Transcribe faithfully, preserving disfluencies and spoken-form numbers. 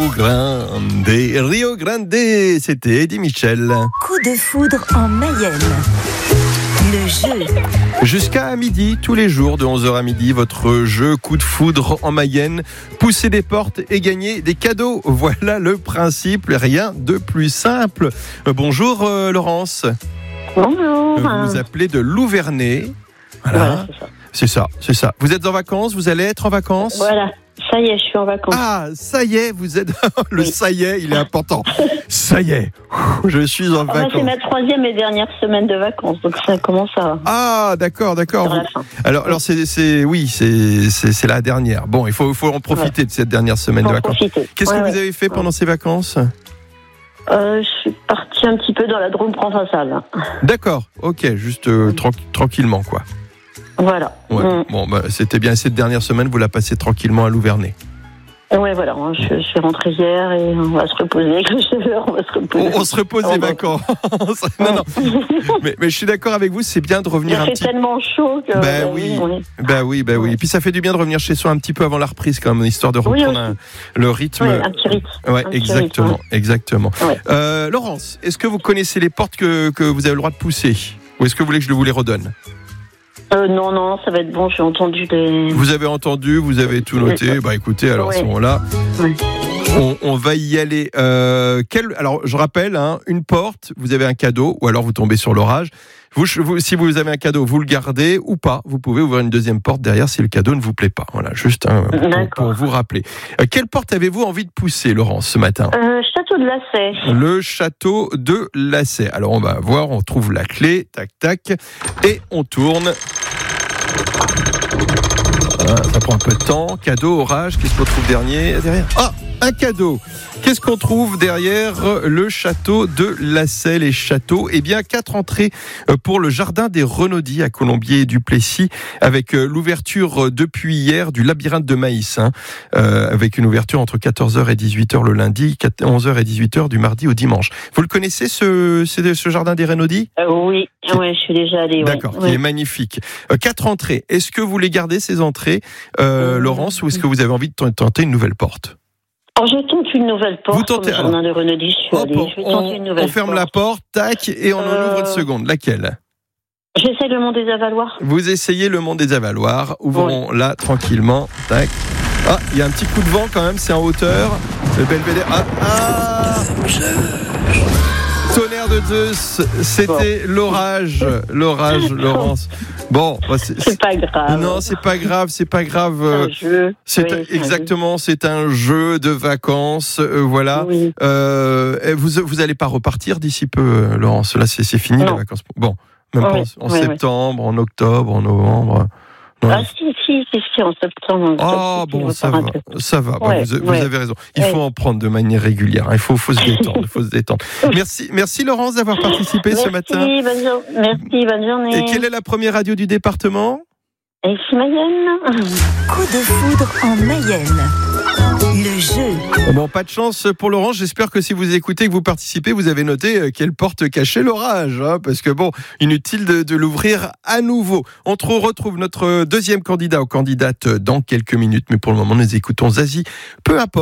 Grande, Rio Grande, c'était Eddie Mitchell. Coup de foudre en Mayenne. Le jeu. Jusqu'à midi, tous les jours, de onze heures à midi, votre jeu Coup de foudre en Mayenne. Poussez des portes et gagnez des cadeaux. Voilà le principe, rien de plus simple. Euh, bonjour euh, Laurence. Bonjour. Vous vous appelez de Louvernay. Voilà, Voilà, c'est ça. c'est ça, c'est ça. Vous êtes en vacances, vous allez être en vacances ? Voilà, ça y est, je suis en vacances. Ah, ça y est, vous êtes... Le Oui. ça y est, il est important. Ça y est, je suis en Enfin, vacances. c'est ma troisième et dernière semaine de vacances, donc ça commence à... Ah, d'accord, d'accord. Sur la fin. Alors, alors c'est, c'est, oui, c'est, c'est, c'est la dernière. Bon, il faut, faut en profiter Ouais. de cette dernière semaine Faut de en vacances. profiter. Qu'est-ce Ouais, que ouais. vous avez fait pendant ces vacances ? Euh, je suis partie un petit peu dans la Drôme provençale. D'accord, ok, juste euh, tran- tranquillement, quoi. Voilà. Ouais. Mm. Bon, bah, c'était bien cette dernière semaine, vous la passez tranquillement à Louvernay. Ouais, voilà, je, je suis rentrée hier et on va se reposer avec le chauffeur, on va se reposer. On, on se repose Oh, les bah. vacances. non, non. Mais, mais je suis d'accord avec vous, c'est bien de Il revenir un fait petit tellement chaud que... Ben oui, on est- bah oui, bah oui. Ouais. Et puis ça fait du bien de revenir chez soi un petit peu avant la reprise, quand même, histoire de Oui, reprendre aussi. un- le rythme. Ouais, un petit rythme. Ouais, un petit exactement, rythme, exactement. Ouais. Euh, Laurence, est-ce que vous connaissez les portes que, que vous avez le droit de pousser ? Ou est-ce que vous voulez que je vous les redonne ? Euh, non, non, ça va être bon, j'ai entendu les... Vous avez entendu, vous avez tout noté. Bah écoutez, alors à ce Ouais. moment-là, Ouais. on, on va y aller. Euh, quel, alors je rappelle, hein, une porte, vous avez un cadeau, ou alors vous tombez sur l'orage. Vous, vous, si vous avez un cadeau, vous le gardez ou pas. Vous pouvez ouvrir une deuxième porte derrière si le cadeau ne vous plaît pas. Voilà, juste hein, pour, D'accord. pour vous rappeler. Euh, quelle porte avez-vous envie de pousser, Laurence, ce matin ? Euh, Château de Lacet. Le château de Lacet. Alors on va voir, on trouve la clé, tac tac, et on tourne. Voilà, ça prend un peu de temps. Cadeau, orage, qu'est-ce qu'on trouve dernier, derrière ? Ah, un cadeau. Qu'est-ce qu'on trouve derrière le château de Lacet, les châteaux ? Eh bien, quatre entrées pour le jardin des Renaudis à Colombier-du-Plessis, avec l'ouverture depuis hier du labyrinthe de maïs, hein, euh, avec une ouverture entre quatorze heures et dix-huit heures le lundi, onze heures et dix-huit heures du mardi au dimanche. Vous le connaissez, ce, ce, ce jardin des Renaudis ? Euh, oui, ouais, je suis déjà allée. D'accord, ouais. qui Ouais. est magnifique. Euh, quatre entrées. Est-ce que vous les gardez, ces entrées, euh, Euh, Laurence, ou est-ce que vous avez envie de t- tenter une nouvelle porte ? Alors, je tente une nouvelle porte. Vous tentez, pour le jardin de Renaudis, je suis Hop, allée. Je vais on, tenter une nouvelle on ferme porte. la porte, tac, et on en Euh, ouvre une seconde. Laquelle ? J'essaie le Mont des Avaloirs. Vous essayez le Mont des Avaloirs. Ouvrons-la tranquillement. Tac. Ah, il y a un petit coup de vent quand même, c'est en hauteur. Le belvédère. Ah, ah Tonnerre de Zeus, c'était l'orage. L'orage, Laurence. Bon, bah, c'est, C'est pas grave. non, c'est pas grave, c'est pas grave. C'est euh, un jeu. C'est Oui, un- c'est un exactement, c'est un jeu de vacances, euh, voilà. jeu. Oui. Euh, et vous vous allez pas repartir d'ici peu, euh, Laurence. Là, c'est, c'est fini Non. les vacances. Bon, même pas Ouais, en, en ouais, septembre, en octobre, en novembre. Non. Ah si, si, si, si, en septembre. en Ah octobre, si, bon, je ça repars va, un peu. ça va. Bah, Ouais, vous, vous ouais. avez raison. Il Ouais. faut en prendre de manière régulière. hein. Il faut, faut se détendre. Il faut se détendre. Merci, merci Laurence d'avoir participé Merci, ce matin. bonne jour- Merci, bonne journée. Et quelle est la première radio du département ? Et ici Mayenne. Coup de foudre en Mayenne. Le jeu. Bon, pas de chance pour Laurence. J'espère que si vous écoutez, que vous participez, vous avez noté euh, quelle porte cachait l'orage. Hein, parce que bon, inutile de, de l'ouvrir à nouveau. On te retrouve notre deuxième candidat ou candidate dans quelques minutes. Mais pour le moment, nous écoutons Zazie. Peu importe.